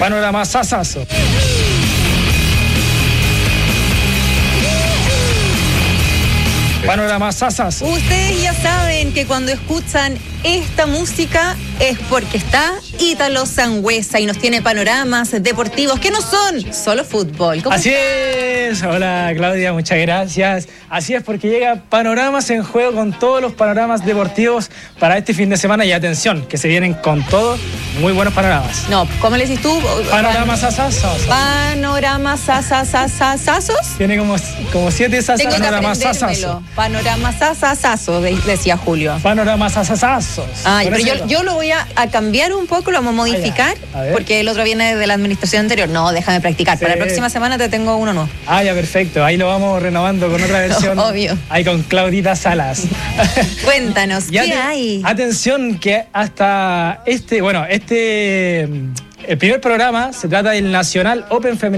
Panorama sasazo. Panorama sasazo. Ustedes ya saben que cuando escuchan esta música es porque está Ítalo Sangüesa y nos tiene panoramas deportivos que no son solo fútbol. Así es. Hola Claudia, muchas gracias. Así es, porque llega Panoramas en Juego con todos los panoramas deportivos para este fin de semana. Y atención, que se vienen con todos muy buenos panoramas. No, ¿cómo le decís tú? Panoramas sasazos. Panoramas sasazos. Tiene como 7 sasazos. Panoramas sasazos. Panoramas sasazos, decía Julio. Panoramas sasazos. Ay, pero yo lo voy a cambiar un poco, lo vamos a modificar, porque el otro viene de la administración anterior. No, déjame practicar. Sí. Para la próxima semana te tengo uno nuevo. Ah, ya, perfecto. Ahí lo vamos renovando con otra versión. Obvio. Ahí con Claudita Salas. Cuéntanos, ¿qué hay? Atención, que hasta el primer programa se trata del Nacional Open Femenino.